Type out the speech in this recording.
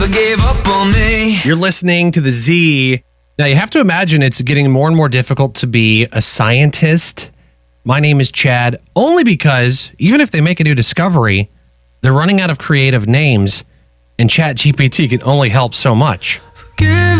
never gave up on me. You're listening to the Z. Now, you have to imagine it's getting more and more difficult to be a scientist. My name is Chad, only because even if they make a new discovery, they're running out of creative names, and ChatGPT can only help so much. Forgive